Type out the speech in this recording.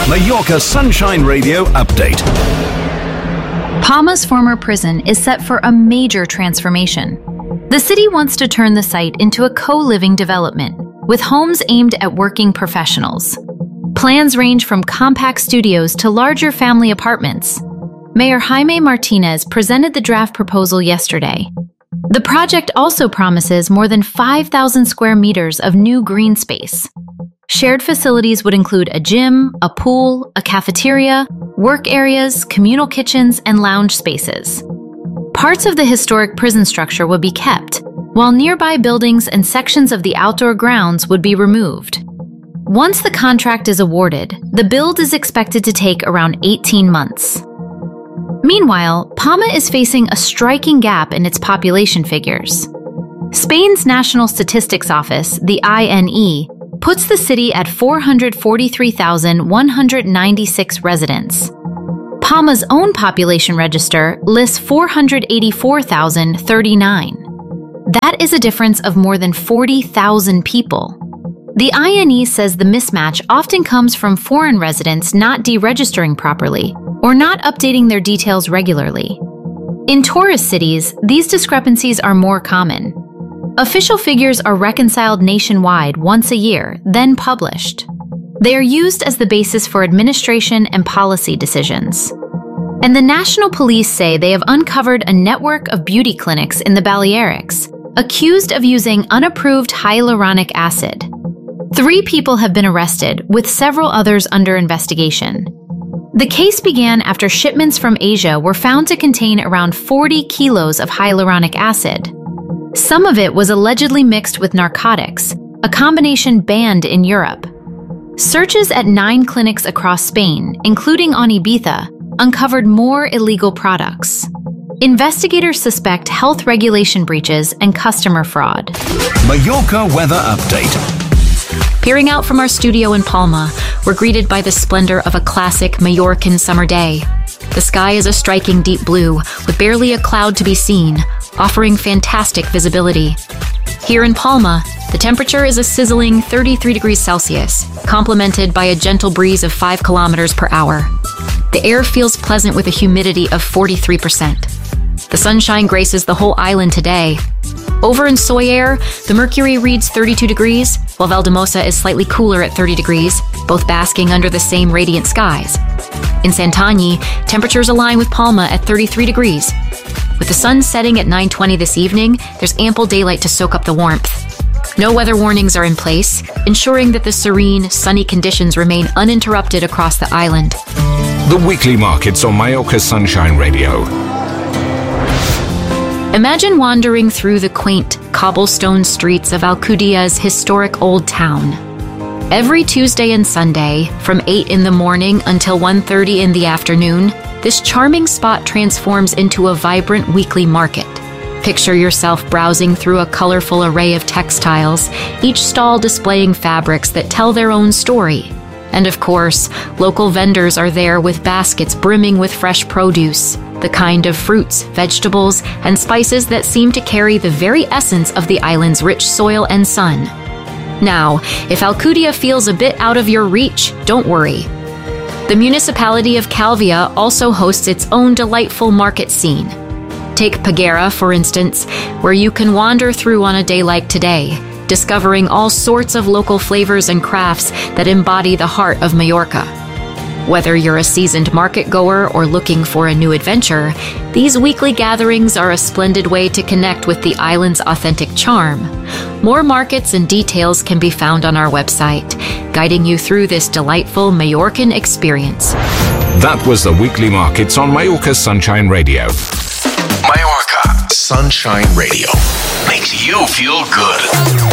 Mallorca Sunshine Radio update. Palma's former prison is set for a major transformation. The city wants to turn the site into a co-living development, with homes aimed at working professionals. Plans range from compact studios to larger family apartments. Mayor Jaime Martinez presented the draft proposal yesterday. The project also promises more than 5,000 square meters of new green space. Shared facilities would include a gym, a pool, a cafeteria, work areas, communal kitchens, and lounge spaces. Parts of the historic prison structure would be kept, while nearby buildings and sections of the outdoor grounds would be removed. Once the contract is awarded, the build is expected to take around 18 months. Meanwhile, Palma is facing a striking gap in its population figures. Spain's National Statistics Office, the INE, puts the city at 443,196 residents. Palma's own population register lists 484,039. That is a difference of more than 40,000 people. The INE says the mismatch often comes from foreign residents not deregistering properly or not updating their details regularly. In tourist cities, these discrepancies are more common. Official figures are reconciled nationwide once a year, then published. They are used as the basis for administration and policy decisions. And the National Police say they have uncovered a network of beauty clinics in the Balearics, accused of using unapproved hyaluronic acid. 3 people have been arrested, with several others under investigation. The case began after shipments from Asia were found to contain around 40 kilos of hyaluronic acid. Some of it was allegedly mixed with narcotics, a combination banned in Europe. Searches at 9 clinics across Spain, including on Ibiza, uncovered more illegal products. Investigators suspect health regulation breaches and customer fraud. Mallorca weather update. Peering out from our studio in Palma, we're greeted by the splendor of a classic Mallorcan summer day. The sky is a striking deep blue, with barely a cloud to be seen, offering fantastic visibility. Here in Palma, the temperature is a sizzling 33 degrees Celsius, complemented by a gentle breeze of 5 kilometers per hour. The air feels pleasant with a humidity of 43%. The sunshine graces the whole island today. Over in Soller, the mercury reads 32 degrees, while Valdemosa is slightly cooler at 30 degrees, both basking under the same radiant skies. In Santany, temperatures align with Palma at 33 degrees. With the sun setting at 9:20 this evening, there's ample daylight to soak up the warmth. No weather warnings are in place, ensuring that the serene, sunny conditions remain uninterrupted across the island. The weekly markets on Mallorca Sunshine Radio. Imagine wandering through the quaint, cobblestone streets of Alcudia's historic old town. Every Tuesday and Sunday, from 8 in the morning until 1:30 in the afternoon, this charming spot transforms into a vibrant weekly market. Picture yourself browsing through a colorful array of textiles, each stall displaying fabrics that tell their own story. And of course, local vendors are there with baskets brimming with fresh produce, the kind of fruits, vegetables, and spices that seem to carry the very essence of the island's rich soil and sun. Now, if Alcudia feels a bit out of your reach, don't worry. The municipality of Calvia also hosts its own delightful market scene. Take Peguera, for instance, where you can wander through on a day like today, discovering all sorts of local flavors and crafts that embody the heart of Mallorca. Whether you're a seasoned market goer or looking for a new adventure, these weekly gatherings are a splendid way to connect with the island's authentic charm. More markets and details can be found on our website, guiding you through this delightful Mallorcan experience. That was the weekly markets on Mallorca Sunshine Radio. Mallorca Sunshine Radio makes you feel good.